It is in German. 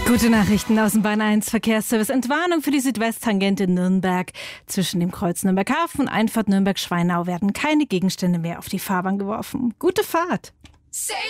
Gute Nachrichten aus dem Bahn 1 Verkehrsservice. Entwarnung für die Südwesttangente Nürnberg. Zwischen dem Kreuz Nürnberg Hafen und Einfahrt Nürnberg-Schweinau werden keine Gegenstände mehr auf die Fahrbahn geworfen. Gute Fahrt!